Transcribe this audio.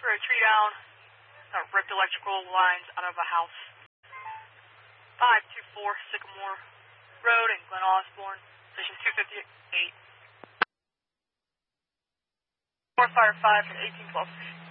for a tree down that ripped electrical lines out of a house. 524 Sycamore Road in Glen Osborne, station 258. 4 Fire 5 at 1812.